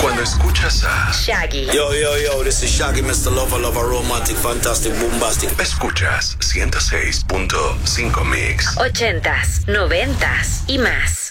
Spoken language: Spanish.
Cuando escuchas a Shaggy. Yo, this is Shaggy, Mr. Lover, romantic, fantastic, bombastic. Escuchas 106.5 Mix. 80s, 90s y más.